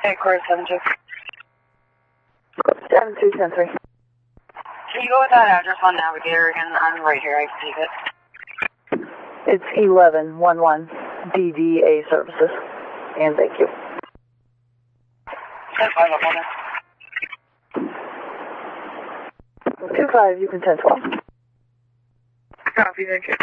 Hey, Chorus 72. 7273. Can you go with that address on Navigator again? I'm right here, I see it. It's 1111 DDA services. And thank you. 10-5 up on it. 25, you can 1012. Copy, thank you.